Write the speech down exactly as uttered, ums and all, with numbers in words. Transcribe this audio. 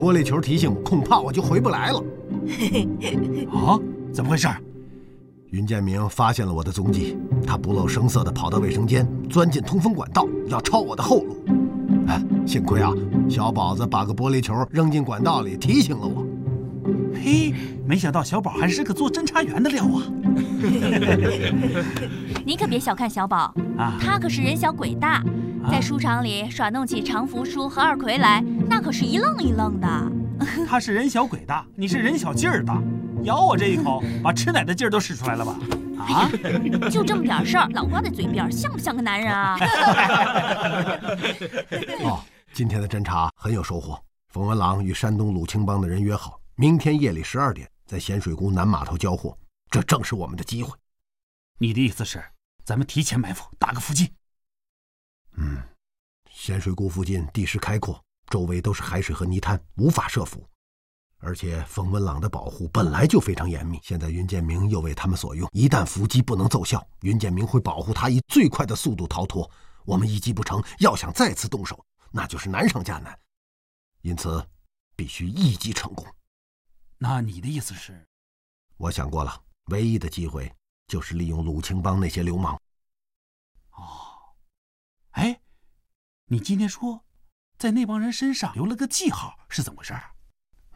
玻璃球提醒，恐怕我就回不来了。 啊，怎么回事？ 云建明发现了我的踪迹，他不露声色地跑到卫生间，钻进通风管道，要抄我的后路。哎，幸亏啊，小宝子把个玻璃球扔进管道里，提醒了我。 嘿，没想到小宝还是个做侦查员的料啊！ 你可别小看小宝啊，他可是人小鬼大，在书场里耍弄起常福书和二奎来，那可是一愣一愣的。 他是人小鬼大，你是人小劲儿大，咬我这一口，把吃奶的劲儿都使出来了吧？啊！ 就这么点事儿，老挂在嘴边，像不像个男人啊？ 哦，今天的侦查很有收获。冯文郎与山东鲁青帮的人约好，明天夜里十二点在咸水沽南码头交货，这正是我们的机会。 你的意思是，咱们提前埋伏，打个伏击？ 嗯，咸水沽附近地势开阔，周围都是海水和泥滩，无法设伏。而且冯文朗的保护本来就非常严密，现在云建明又为他们所用，一旦伏击不能奏效，云建明会保护他以最快的速度逃脱。我们一击不成，要想再次动手，那就是难上加难。因此，必须一击成功。 那你的意思是？ 我想过了，唯一的机会就是利用鲁青帮那些流氓。 哦，哎，你今天说，在那帮人身上留了个记号，是怎么回事啊？